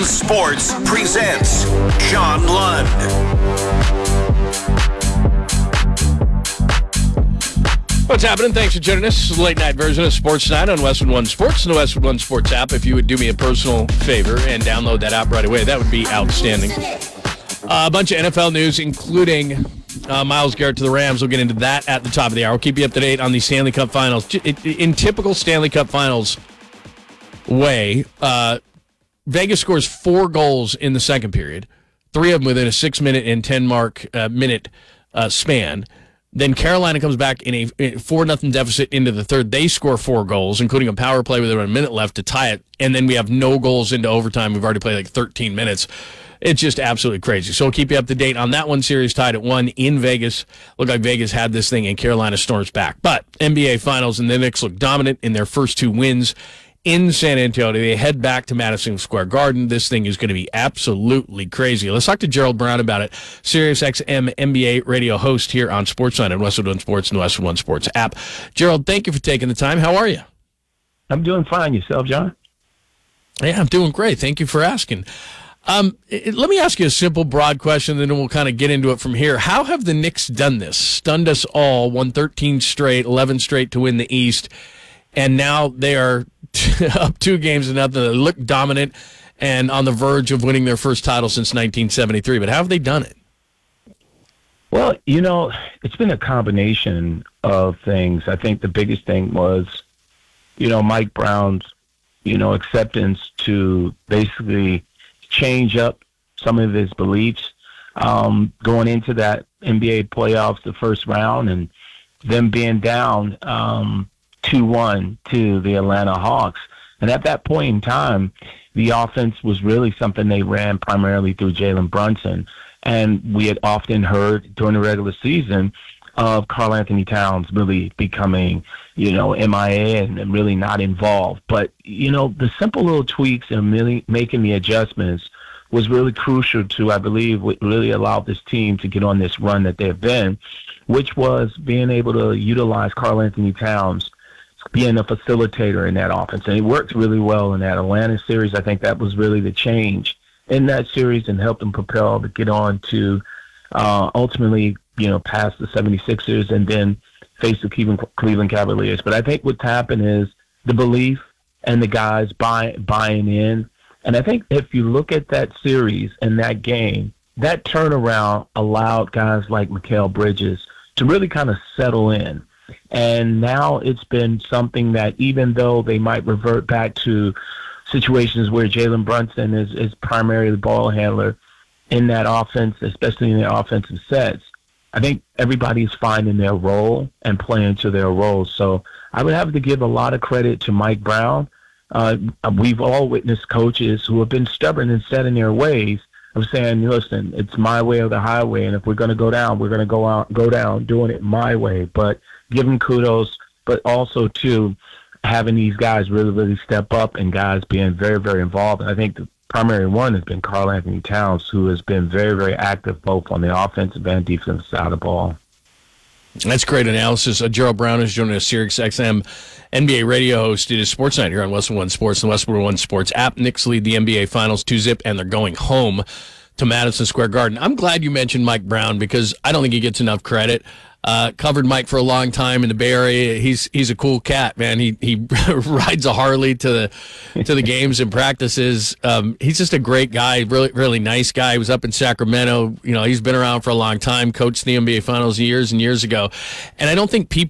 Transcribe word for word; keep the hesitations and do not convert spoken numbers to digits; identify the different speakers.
Speaker 1: Sports presents John Lund.
Speaker 2: What's happening? Thanks for joining us. Late night version of Sports Night on Westwood One Sports and the Westwood One Sports app. If you would do me a personal favor and download that app right away, that would be outstanding. Uh, a bunch of N F L news, including uh, Myles Garrett to the Rams. We'll get into that at the top of the hour. We'll keep you up to date on the Stanley Cup Finals. In typical Stanley Cup Finals way, uh, Vegas scores four goals in the second period, three of them within a six-minute and ten-mark uh, minute uh, span. Then Carolina comes back in a four nothing deficit into the third. They score four goals, including a power play with about a minute left to tie it. And then we have no goals into overtime. We've already played like thirteen minutes. It's just absolutely crazy. So we'll keep you up to date on that one. Series tied at one in Vegas. Looked like Vegas had this thing, and Carolina storms back. But N B A Finals, and the Knicks look dominant in their first two wins in San Antonio. They head back to Madison Square Garden. This thing is going to be absolutely crazy. Let's talk to Gerald Brown about it, Sirius X M N B A radio host here on SportsNet and Westwood One Sports and the Westwood One Sports app. Gerald, thank you for taking the time. How are you?
Speaker 3: I'm doing fine. Yourself, John?
Speaker 2: Yeah, I'm doing great. Thank you for asking. Um, it, let me ask you a simple, broad question, then we'll kind of get into it from here. How have the Knicks done this? Stunned us all, won thirteen straight, eleven straight to win the East, and now they are up two games to nothing. They look dominant and on the verge of winning their first title since nineteen seventy-three. But how have they done it?
Speaker 3: Well, you know, it's been a combination of things. I think the biggest thing was, you know, Mike Brown's, you know, acceptance to basically change up some of his beliefs um, going into that N B A playoffs, the first round, and them being down um, two one to the Atlanta Hawks. And at that point in time, the offense was really something they ran primarily through Jalen Brunson. And we had often heard during the regular season of Karl Anthony Towns really becoming, you know, M I A and, and really not involved. But, you know, the simple little tweaks and really making the adjustments was really crucial to, I believe, what really allowed this team to get on this run that they've been, which was being able to utilize Karl Anthony Towns being a facilitator in that offense. And it worked really well in that Atlanta series. I think that was really the change in that series and helped them propel to get on to uh, ultimately, you know, past the seventy-sixers and then face the Cleveland, Cleveland Cavaliers. But I think what's happened is the belief and the guys buy, buying in. And I think if you look at that series and that game, that turnaround allowed guys like Mikal Bridges to really kind of settle in. And now it's been something that even though they might revert back to situations where Jalen Brunson is, is primarily the ball handler in that offense, especially in the offensive sets, I think everybody's finding their role and playing to their roles. So I would have to give a lot of credit to Mike Brown. Uh, we've all witnessed coaches who have been stubborn and set in their ways of saying, listen, it's my way or the highway, and if we're going to go down, we're going to go out, go down doing it my way. But give them kudos, but also, too, having these guys really, really step up and guys being very, very involved. And I think the primary one has been Karl Anthony Towns, who has been very, very active both on the offensive and defensive side of the ball.
Speaker 2: That's great analysis. Uh, Gerald Brown is joining us, Sirius X M N B A radio host. It is Sports Night here on Westwood One Sports and the Westwood One Sports app. Knicks lead the N B A Finals two zip, and they're going home to Madison Square Garden. I'm glad you mentioned Mike Brown because I don't think he gets enough credit. Uh, covered Mike for a long time in the Bay Area. He's he's a cool cat, man. He he rides a Harley to the to the games and practices. Um, he's just a great guy, really really nice guy. He was up in Sacramento. You know, he's been around for a long time. Coached the N B A Finals years and years ago, and I don't think people